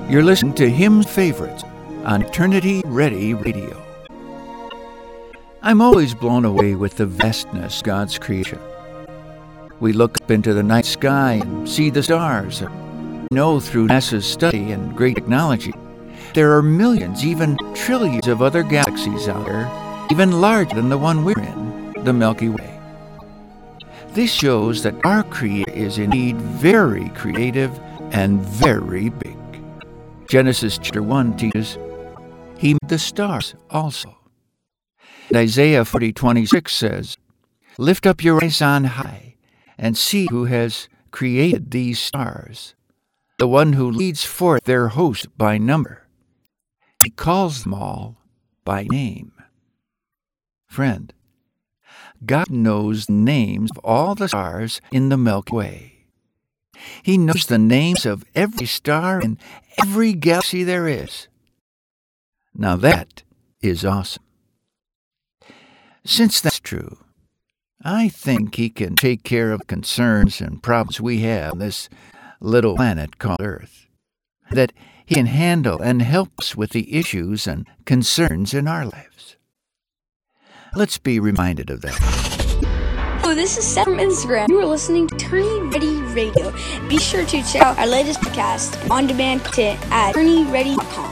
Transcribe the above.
You're listening to Hymn Favorites on Eternity Ready Radio. I'm always blown away with the vastness of God's creation. We look up into the night sky and see the stars. We know through NASA's study and great technology, there are millions, even trillions of other galaxies out there, even larger than the one we're in, the Milky Way. This shows that our Creator is indeed very creative and very big. Genesis chapter 1 teaches, He made the stars also. And Isaiah 40:26 says, Lift up your eyes on high, and see who has created these stars, the one who leads forth their host by number. He calls them all by name. Friend, God knows the names of all the stars in the Milky Way. He knows the names of every star and every galaxy there is. Now that is awesome. Since that's true, I think He can take care of concerns and problems we have on this little planet called Earth. That He can handle and help us with the issues and concerns in our lives. Let's be reminded of that. Hello, this is Seth from Instagram. You are listening to Eternity Ready Radio. Be sure to check out our latest podcast and on-demand content at EternityReady.com.